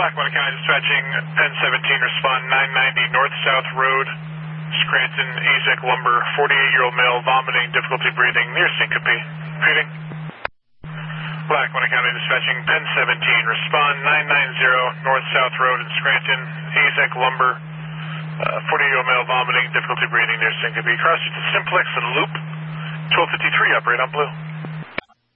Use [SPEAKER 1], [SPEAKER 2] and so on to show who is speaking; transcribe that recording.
[SPEAKER 1] Lackawanna County dispatching, Penn 17, respond 990 North South Road, Scranton, Azek Lumber, 48-year-old male, vomiting, difficulty breathing, near syncope. Repeating. Lackawanna County dispatching, Penn 17, respond 990 North South Road in Scranton, Azek Lumber, 48-year-old male, vomiting, difficulty breathing, near syncope. Cross to Simplex and Loop, 1253, operate on Blue.